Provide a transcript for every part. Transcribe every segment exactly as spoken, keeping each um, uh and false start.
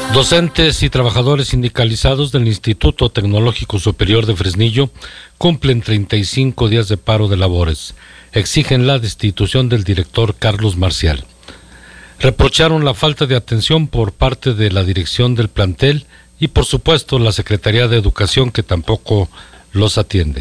Docentes y trabajadores sindicalizados del Instituto Tecnológico Superior de Fresnillo cumplen treinta y cinco días de paro de labores. Exigen la destitución del director Carlos Marcial. Reprocharon la falta de atención por parte de la dirección del plantel y, por supuesto, la Secretaría de Educación, que tampoco los atiende.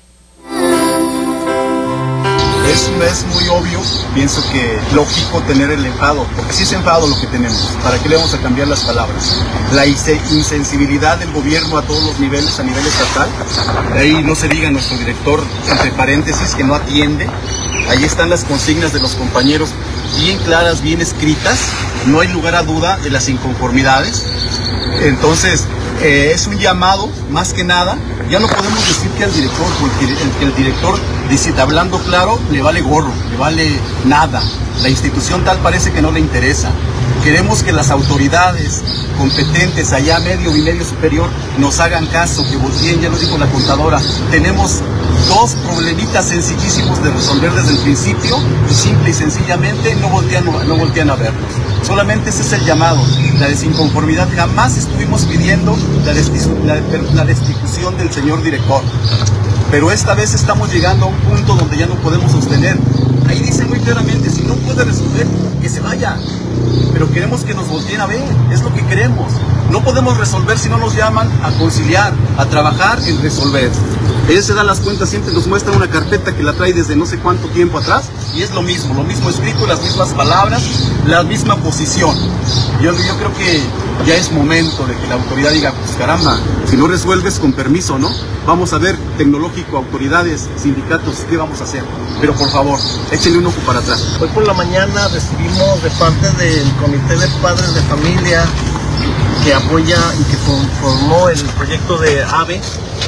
Es, es muy obvio, pienso que lógico tener el enfado, porque sí es enfado lo que tenemos. ¿Para qué le vamos a cambiar las palabras? La insensibilidad del gobierno a todos los niveles, a nivel estatal. Ahí no se diga nuestro director, entre paréntesis, que no atiende. Ahí están las consignas de los compañeros bien claras, bien escritas. No hay lugar a duda de las inconformidades. Entonces, eh, es un llamado, más que nada. Ya no podemos decir que al director, porque el, que el director, dice, hablando claro, le vale gorro, le vale nada. La institución tal parece que no le interesa. Queremos que las autoridades competentes allá medio y medio superior nos hagan caso, que volteen, ya lo dijo la contadora. Tenemos dos problemitas sencillísimos de resolver desde el principio y simple y sencillamente no voltean, no voltean a vernos. Solamente ese es el llamado, la desinconformidad. Jamás estuvimos pidiendo la, destitu- la, la destitución del señor director, pero esta vez estamos llegando a un punto donde ya no podemos sostener. Ahí dice muy claramente, si no puede resolver, que se vaya, pero queremos que nos volteen a ver, es lo que queremos. No podemos resolver si no nos llaman a conciliar, a trabajar en resolver. Ella se da las cuentas, siempre nos muestra una carpeta que la trae desde no sé cuánto tiempo atrás, y es lo mismo, lo mismo escrito, las mismas palabras, la misma posición. Yo, yo creo que ya es momento de que la autoridad diga, pues caramba, si no resuelves, con permiso, ¿no? Vamos a ver, tecnológico, autoridades, sindicatos, ¿qué vamos a hacer? Pero por favor, échenle un ojo para atrás. Hoy por la mañana recibimos de parte del Comité de Padres de Familia que apoya y que formó el proyecto de AVE,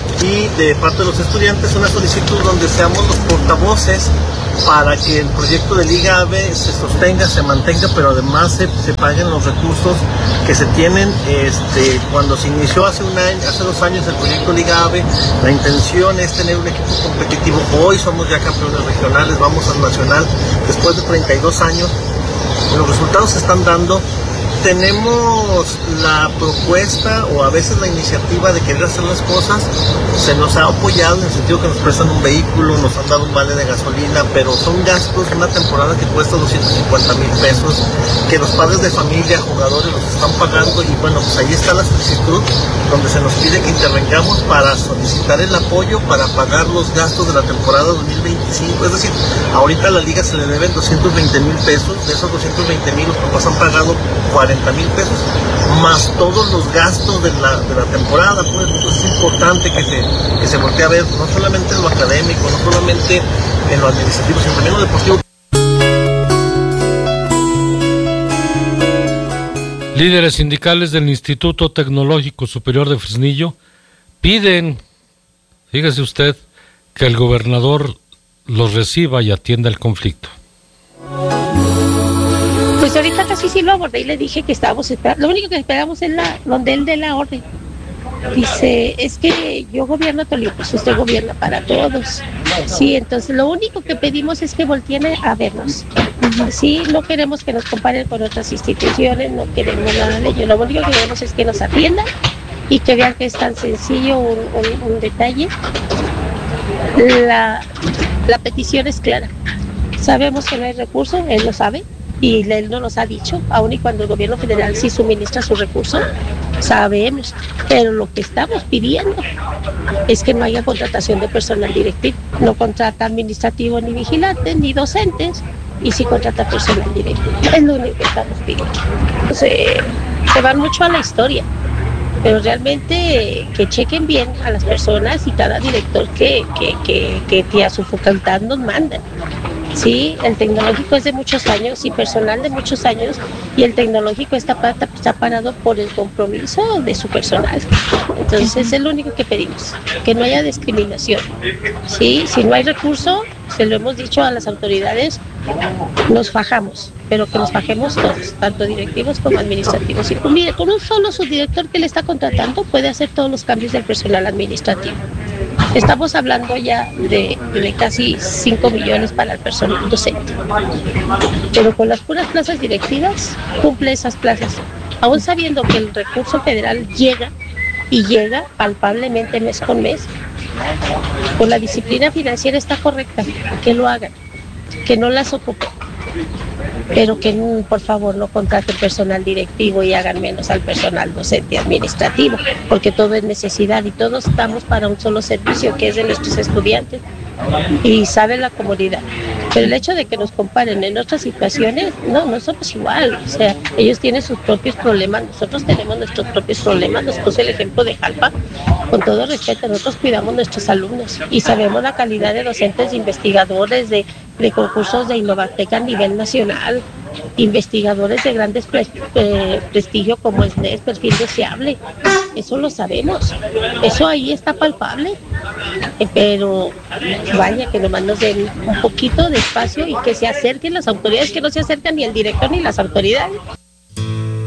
y de parte de los estudiantes una solicitud donde seamos los portavoces para que el proyecto de Liga AVE se sostenga, se mantenga, pero además se, se paguen los recursos que se tienen. Este, cuando se inició hace un año, hace dos años el proyecto Liga AVE, la intención es tener un equipo competitivo. Hoy somos ya campeones regionales, vamos al nacional después de treinta y dos años. Los resultados se están dando. Tenemos la propuesta o a veces la iniciativa de querer hacer las cosas, se nos ha apoyado en el sentido que nos prestan un vehículo, nos han dado un vale de gasolina, pero son gastos, una temporada que cuesta doscientos cincuenta mil pesos, que los padres de familia, jugadores los están pagando, y bueno, pues ahí está la solicitud donde se nos pide que intervengamos para solicitar el apoyo para pagar los gastos de la temporada dos mil veinticinco, es decir, ahorita a la liga se le deben doscientos veinte mil pesos, de esos doscientos veinte mil los papás han pagado cuarenta mil pesos, más todos los gastos de la, de la temporada. Pues entonces es importante que se, que se voltee a ver, no solamente en lo académico, no solamente en lo administrativo, sino también en lo deportivo. Líderes sindicales del Instituto Tecnológico Superior de Fresnillo piden, fíjese usted, que el gobernador los reciba y atienda el conflicto. Pues ahorita casi sí lo abordé y le dije que estábamos esperando, lo único que esperamos es la, donde él dé la orden. Dice, es que yo gobierno Tolima, pues usted gobierna para todos. Sí, entonces lo único que pedimos es que volteen a vernos. Sí, no queremos que nos comparen con otras instituciones, no queremos nada de ello. Lo único que queremos es que nos atiendan y que vean que es tan sencillo un, un, un detalle. La, la petición es clara. Sabemos que no hay recursos, él lo sabe. Y él no nos ha dicho, aun y cuando el gobierno federal sí suministra sus recursos, sabemos, pero lo que estamos pidiendo es que no haya contratación de personal directivo, no contrata administrativo ni vigilantes ni docentes, y sí contrata personal directivo, es lo único que estamos pidiendo. Se, se van mucho a la historia, pero realmente que chequen bien a las personas y cada director que, que, que, que, que a su facultad nos mandan. Sí, el tecnológico es de muchos años y personal de muchos años, y el tecnológico está, está parado por el compromiso de su personal. Entonces es lo único que pedimos, que no haya discriminación. Sí, si no hay recurso, se lo hemos dicho a las autoridades, nos fajamos, pero que nos fajemos todos, tanto directivos como administrativos. Y pues, mire, con un solo subdirector que le está contratando puede hacer todos los cambios del personal administrativo. Estamos hablando ya de, de casi cinco millones para el personal docente. Pero con las puras plazas directivas, cumple esas plazas. aún sabiendo que el recurso federal llega y llega palpablemente mes con mes. Pues la disciplina financiera está correcta, que lo hagan, que no las ocupen, pero que por favor no contraten personal directivo y hagan menos al personal docente administrativo, porque todo es necesidad y todos estamos para un solo servicio, que es de nuestros estudiantes, y sabe la comunidad. Pero el hecho de que nos comparen en otras situaciones, no, no somos igual. O sea, ellos tienen sus propios problemas, nosotros tenemos nuestros propios problemas. Nos puse el ejemplo de Jalpa. Con todo respeto, nosotros cuidamos nuestros alumnos y sabemos la calidad de docentes, de investigadores, de, de concursos de Innovatec a nivel nacional, investigadores de grandes pre, eh, prestigio como es N E S, perfil deseable. Eso lo sabemos, eso ahí está palpable, eh, pero vaya que nomás nos den un poquito de espacio y que se acerquen las autoridades, que no se acercan ni el director ni las autoridades.